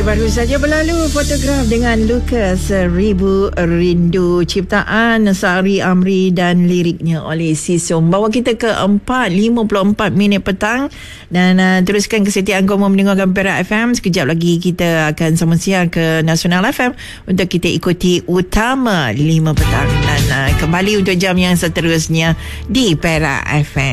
Baru saja berlalu fotograf dengan luka Seribu Rindu, ciptaan Sari Amri dan liriknya oleh Sisom. Bawa kita ke 4:54 petang dan teruskan kesetiaan kamu mendengarkan Perak FM. Sekejap lagi kita akan sama siang ke Nasional FM untuk kita ikuti Utama 5 petang dan kembali untuk jam yang seterusnya di Perak FM.